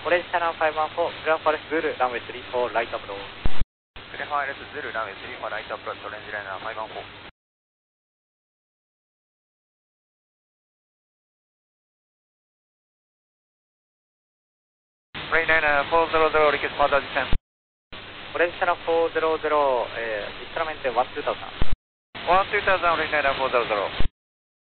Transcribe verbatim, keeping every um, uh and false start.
オレンジチャナルファイブワンフォー、クレアフォレスズール、ランウェイスリーフォー、ライトアプローチ。 クレファイレスズルランウェイスリーフォーライトアプローチオレンジライナーファイブワンフォー。レイナイナーフォーゼロゼロリクエストファーザーディセン。 オレンジチャナルフォーゼロゼロ、えー、インストラメントワンツータウザン。 ワンツータウザンレイナイナーフォーゼロゼロ。